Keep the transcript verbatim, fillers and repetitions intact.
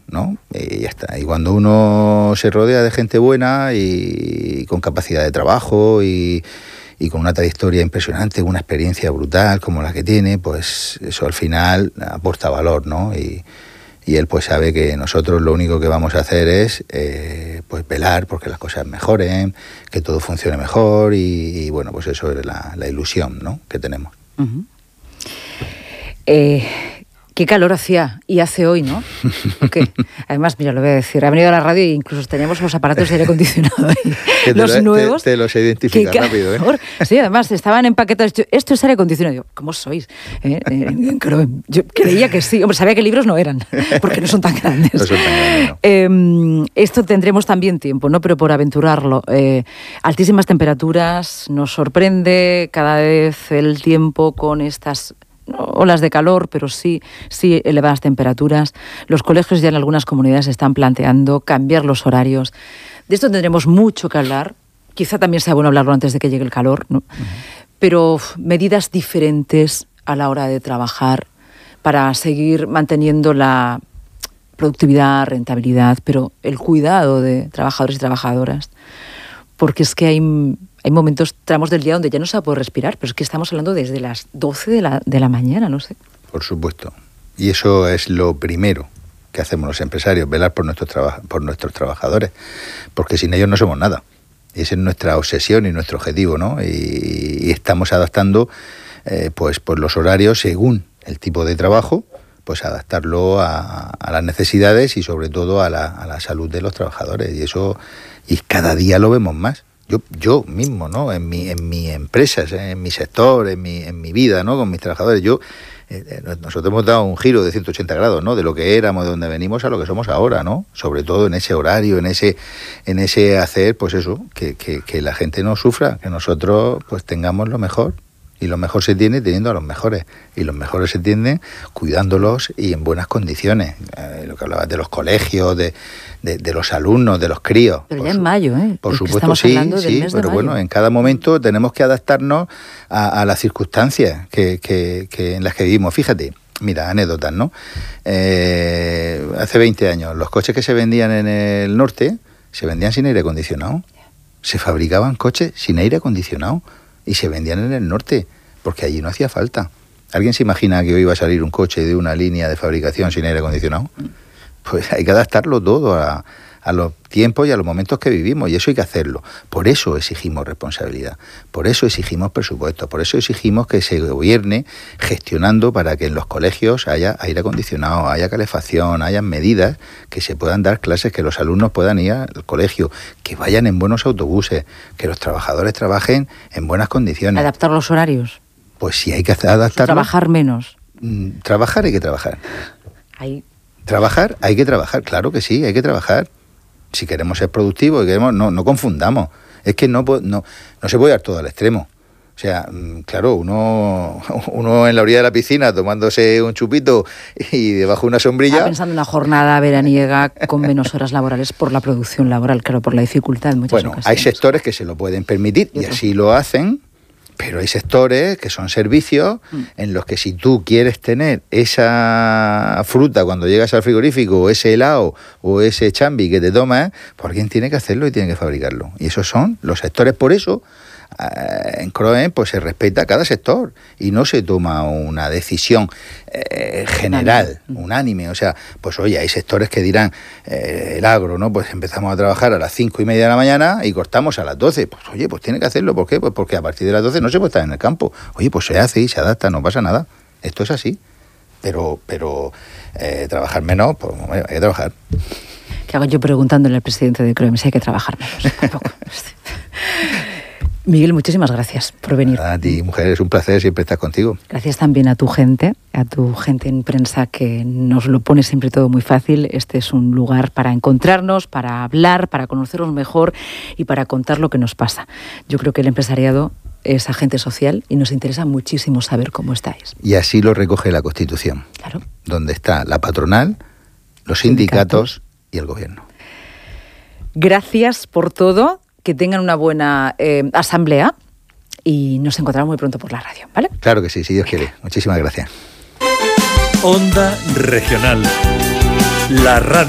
¿no? Y ya está. Y cuando uno se rodea de gente buena y con capacidad de trabajo y, y con una trayectoria impresionante, una experiencia brutal como la que tiene, pues eso al final aporta valor, ¿no? Y, y él pues sabe que nosotros lo único que vamos a hacer es eh, pues velar porque las cosas mejoren, que todo funcione mejor y, y bueno, pues eso es la, la ilusión, ¿no?, que tenemos. Uh-huh. Eh... Qué calor hacía y hace hoy, ¿no? Porque, además, mira, lo voy a decir, ha venido a la radio e incluso teníamos los aparatos de aire acondicionado ahí, que los te, nuevos. Te, te los identificas rápido, ¿eh? Sí, además, estaban empaquetados. Yo, esto es aire acondicionado. Yo, ¿cómo sois? Eh, eh, yo creía que sí. Hombre, sabía que libros no eran, porque no son tan grandes. No son tan grandes, no. Eh, esto tendremos también tiempo, ¿no? Pero por aventurarlo. Eh, altísimas temperaturas, nos sorprende cada vez el tiempo con estas olas de calor, pero sí, sí elevadas temperaturas. Los colegios ya en algunas comunidades están planteando cambiar los horarios. De esto tendremos mucho que hablar. Quizá también sea bueno hablarlo antes de que llegue el calor, ¿no? Uh-huh. Pero uf, medidas diferentes a la hora de trabajar para seguir manteniendo la productividad, rentabilidad, pero el cuidado de trabajadores y trabajadoras. Porque es que hay... Hay momentos, tramos del día donde ya no se puede respirar, pero es que estamos hablando desde las doce de la, de la mañana, no sé. Por supuesto. Y eso es lo primero que hacemos los empresarios, velar por nuestros, traba- por nuestros trabajadores, porque sin ellos no somos nada. Y esa es nuestra obsesión y nuestro objetivo, ¿no? Y, y estamos adaptando eh, pues, pues los horarios según el tipo de trabajo, pues adaptarlo a, a las necesidades y sobre todo a la, a la salud de los trabajadores. Y eso, y cada día lo vemos más. Yo, yo mismo, ¿no? En mi, en mi empresa, en mi sector, en mi, en mi vida, ¿no? Con mis trabajadores, yo, eh, nosotros hemos dado un giro de ciento ochenta grados, ¿no? De lo que éramos, de donde venimos a lo que somos ahora, ¿no? Sobre todo en ese horario, en ese, en ese hacer, pues eso, que, que, que la gente no sufra, que nosotros, pues tengamos lo mejor. Y lo mejor se tiene teniendo a los mejores. Y los mejores se tienen cuidándolos y en buenas condiciones. Eh, lo que hablabas de los colegios, de, de, de los alumnos, de los críos. Pero ya en mayo, ¿eh? Por supuesto, sí, sí, pero bueno, en cada momento tenemos que adaptarnos a, a las circunstancias que, que, que en las que vivimos. Fíjate, mira, anécdotas, ¿no? Eh, hace veinte años, los coches que se vendían en el norte se vendían sin aire acondicionado. Se fabricaban coches sin aire acondicionado. Y se vendían en el norte, porque allí no hacía falta. ¿Alguien se imagina que hoy va a salir un coche de una línea de fabricación sin aire acondicionado? Pues hay que adaptarlo todo a, a los tiempos y a los momentos que vivimos, y eso hay que hacerlo. Por eso exigimos responsabilidad, por eso exigimos presupuesto, por eso exigimos que se gobierne gestionando para que en los colegios haya aire acondicionado, haya calefacción, haya medidas que se puedan dar clases, que los alumnos puedan ir al colegio, que vayan en buenos autobuses, que los trabajadores trabajen en buenas condiciones. ¿Adaptar los horarios? Pues sí, hay que adaptarlo. ¿Trabajar menos? Trabajar hay que trabajar. Ahí. Trabajar hay que trabajar, claro que sí, hay que trabajar. Si queremos ser productivos, queremos, no, no confundamos. Es que no, no, no se puede dar todo al extremo. O sea, claro, uno, uno en la orilla de la piscina tomándose un chupito y debajo de una sombrilla... Está pensando en una jornada veraniega con menos horas laborales por la producción laboral, claro, por la dificultad en muchas bueno, ocasiones. Hay sectores que se lo pueden permitir y, y así lo hacen, pero hay sectores que son servicios mm. en los que si tú quieres tener esa fruta cuando llegas al frigorífico, o ese helado, o ese chambi que te tomas, pues alguien tiene que hacerlo y tiene que fabricarlo. Y esos son los sectores, por eso... en CROEN pues se respeta cada sector y no se toma una decisión eh, general, unánime. O sea, pues oye, hay sectores que dirán eh, el agro, ¿no? Pues empezamos a trabajar a las cinco y media de la mañana y cortamos a las doce. Pues oye, pues tiene que hacerlo. ¿Por qué? Pues porque a partir de las doce no se puede estar en el campo. Oye, pues se hace y se adapta, no pasa nada. Esto es así. Pero, pero eh, trabajar menos, pues bueno, hay que trabajar. ¿Qué hago yo preguntándole al presidente de CROEM si hay que trabajar menos? Tampoco. Miguel, muchísimas gracias por venir. A ti, mujer, es un placer siempre estar contigo. Gracias también a tu gente, a tu gente en prensa que nos lo pone siempre todo muy fácil. Este es un lugar para encontrarnos, para hablar, para conocernos mejor y para contar lo que nos pasa. Yo creo que el empresariado es agente social y nos interesa muchísimo saber cómo estáis. Y así lo recoge la Constitución, claro, donde está la patronal, los sindicatos, sindicatos y el gobierno. Gracias por todo. Que tengan una buena eh, asamblea y nos encontramos muy pronto por la radio, ¿vale? Claro que sí, si Dios quiere. Muchísimas gracias. Onda Regional. La radio.